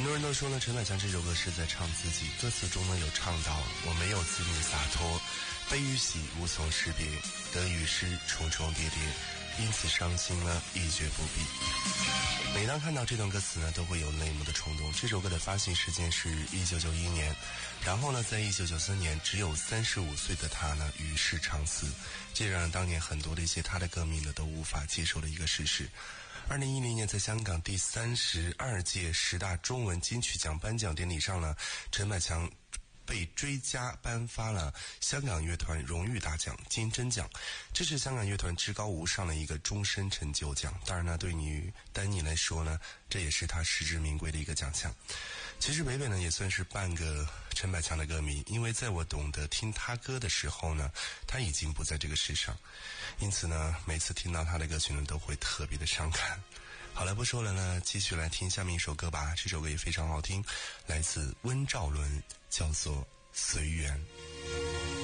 多人都说呢，陈百强这首歌是在唱自己，歌词中呢有唱到我没有自命洒脱，悲与喜无从识别，得与失重重叠叠，因此伤心呢一蹶不避。每当看到这段歌词呢，都会有泪目的冲动。这首歌的发行时间是1991年，然后呢，在1993年，只有35岁的他呢与世长辞，这让当年很多的一些他的歌迷呢都无法接受的一个事实。2010年，在香港第32届10大中文金曲奖颁奖典礼上呢，陈百强被追加颁发了香港乐团荣誉大奖金针奖，这是香港乐团至高无上的一个终身成就奖。当然呢，对于丹尼来说呢，这也是他实至名归的一个奖项。其实北北呢也算是半个陈百强的歌迷，因为在我懂得听他歌的时候呢，他已经不在这个世上，因此呢，每次听到他的歌曲呢，都会特别的伤感。好了，不说了呢，继续来听下面一首歌吧。这首歌也非常好听，来自温兆伦，叫做《随缘》。